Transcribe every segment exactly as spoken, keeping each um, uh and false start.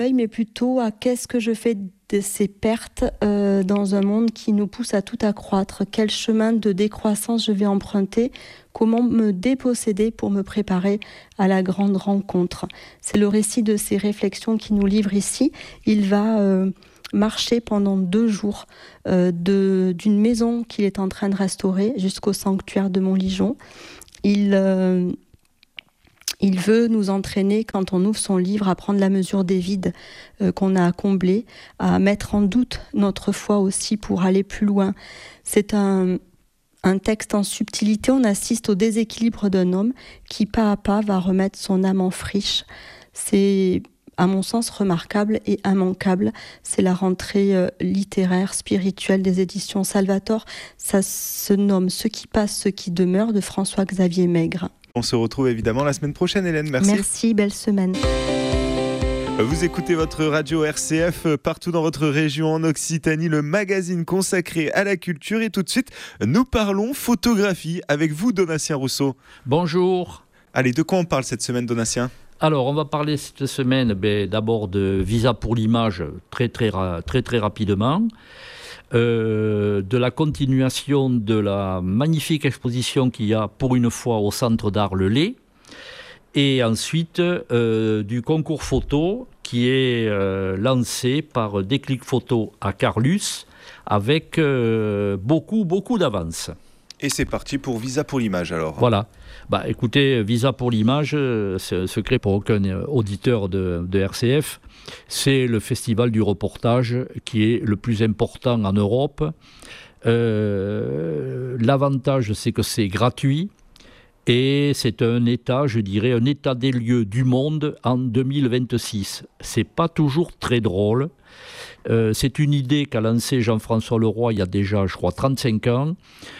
mais plutôt à qu'est-ce que je fais de ces pertes euh, dans un monde qui nous pousse à tout accroître. Quel chemin de décroissance je vais emprunter? Comment me déposséder pour me préparer à la grande rencontre? C'est le récit de ces réflexions qui nous livre ici. Il va euh, marcher pendant deux jours euh, de, d'une maison qu'il est en train de restaurer jusqu'au sanctuaire de Montligeon. Il... Euh, Il veut nous entraîner, quand on ouvre son livre, à prendre la mesure des vides euh, qu'on a à combler, à mettre en doute notre foi aussi pour aller plus loin. C'est un, un texte en subtilité. On assiste au déséquilibre d'un homme qui, pas à pas, va remettre son âme en friche. C'est, à mon sens, remarquable et immanquable. C'est la rentrée euh, littéraire, spirituelle des éditions Salvator. Ça se nomme « Ceux qui passent, ceux qui demeurent » de François-Xavier Maigre. On se retrouve évidemment la semaine prochaine, Hélène. Merci. Merci, belle semaine. Vous écoutez votre radio R C F partout dans votre région en Occitanie, le magazine consacré à la culture. Et tout de suite, nous parlons photographie avec vous, Donatien Rousseau. Bonjour. Allez, de quoi on parle cette semaine, Donatien ? Alors, on va parler cette semaine ben, d'abord de Visa pour l'image, très très, très, très rapidement. Euh, de la continuation de la magnifique exposition qu'il y a pour une fois au Centre d'Art Le Lay, et ensuite euh, du concours photo qui est euh, lancé par Déclic Photo à Carlus avec euh, beaucoup beaucoup d'avance. Et c'est parti pour Visa pour l'image alors. Voilà. Bah, écoutez, Visa pour l'image, c'est un secret pour aucun auditeur de, de R C F. C'est le festival du reportage qui est le plus important en Europe. Euh, l'avantage, c'est que c'est gratuit et c'est un état, je dirais, un état des lieux du monde en deux mille vingt-six. C'est pas toujours très drôle. Euh, c'est une idée qu'a lancée Jean-François Leroy il y a déjà, je crois, trente-cinq ans.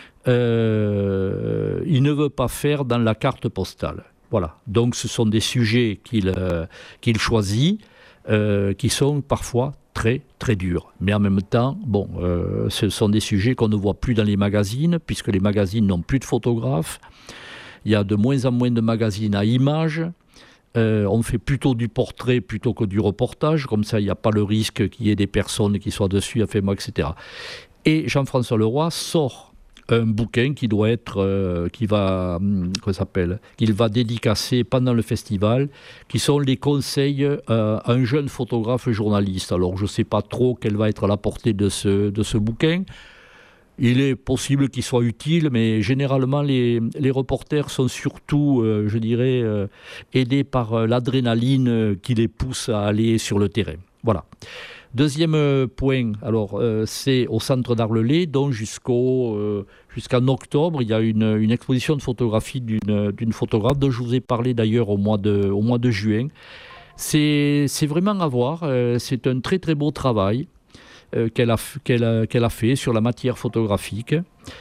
Euh, il ne veut pas faire dans la carte postale. Voilà. Donc ce sont des sujets qu'il, euh, qu'il choisit, euh, qui sont parfois très très durs. Mais en même temps, bon, euh, ce sont des sujets qu'on ne voit plus dans les magazines, puisque les magazines n'ont plus de photographes. Il y a de moins en moins de magazines à images. Euh, on fait plutôt du portrait plutôt que du reportage. Comme ça, il n'y a pas le risque qu'il y ait des personnes qui soient dessus, et cetera. Et Jean-François Leroy sort un bouquin qui doit être, euh, qui va, hum, comment ça s'appelle, qu'il va dédicacer pendant le festival, qui sont les conseils euh, à un jeune photographe journaliste. Alors je ne sais pas trop quelle va être la portée de ce, de ce bouquin. Il est possible qu'il soit utile, mais généralement les, les reporters sont surtout, euh, je dirais, euh, aidés par euh, l'adrénaline euh, qui les pousse à aller sur le terrain. Voilà. Deuxième point, alors, euh, c'est au Centre d'Art Le Lay, donc jusqu'au, euh, jusqu'en octobre, il y a une, une exposition de photographie d'une, d'une photographe dont je vous ai parlé d'ailleurs au mois de, au mois de juin. C'est, c'est vraiment à voir, euh, c'est un très très beau travail euh, qu'elle, a, qu'elle, a, qu'elle a fait sur la matière photographique.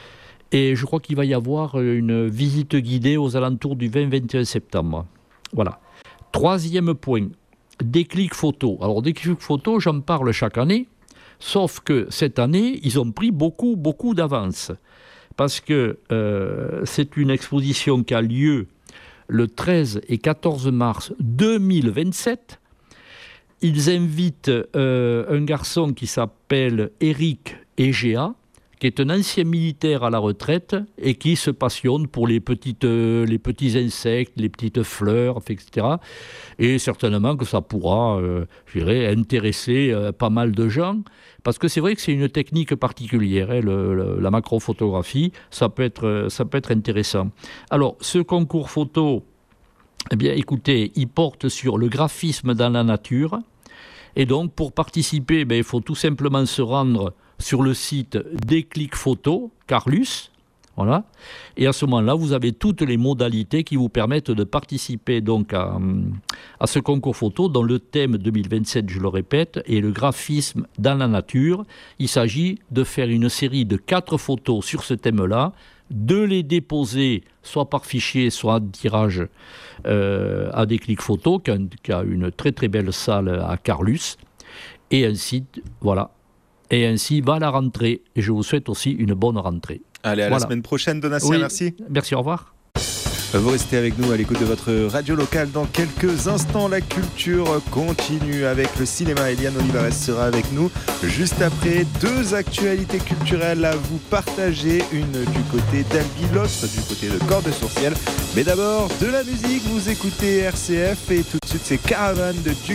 Et je crois qu'il va y avoir une visite guidée aux alentours du vingt vingt et un septembre. Voilà. Troisième point. Déclic Photo. Alors, Déclic Photo, j'en parle chaque année, sauf que cette année, ils ont pris beaucoup, beaucoup d'avance. Parce que euh, c'est une exposition qui a lieu le treize et quatorze mars deux mille vingt-sept. Ils invitent euh, un garçon qui s'appelle Eric Egea, qui est un ancien militaire à la retraite et qui se passionne pour les, petites, euh, les petits insectes, les petites fleurs, et cetera. Et certainement que ça pourra, euh, je dirais, intéresser euh, pas mal de gens, parce que c'est vrai que c'est une technique particulière, hein, le, le, la macrophotographie, ça peut être, ça peut être intéressant. Alors, ce concours photo, eh bien, écoutez, il porte sur le graphisme dans la nature, et donc, pour participer, ben, il faut tout simplement se rendre sur le site Déclic Photo, Carlus, voilà. Et à ce moment-là, vous avez toutes les modalités qui vous permettent de participer donc à, à ce concours photo dont le thème deux mille vingt-sept, je le répète, est le graphisme dans la nature. Il s'agit de faire une série de quatre photos sur ce thème-là, de les déposer soit par fichier, soit en tirage euh, à Déclic Photo, qui a, qui a une très très belle salle à Carlus, et ainsi, voilà. Et ainsi va la rentrée. Et je vous souhaite aussi une bonne rentrée. Allez, à voilà. La semaine prochaine, Donatien, oui, merci. Merci, au revoir. Vous restez avec nous à l'écoute de votre radio locale. Dans quelques instants, la culture continue avec le cinéma. Eliane Olivares sera avec nous juste après. Deux actualités culturelles à vous partager. Une du côté d'Albi, l'autre du côté de Corps de Sourciel. Mais d'abord, de la musique. Vous écoutez R C F et tout de suite, c'est Caravane de Duke.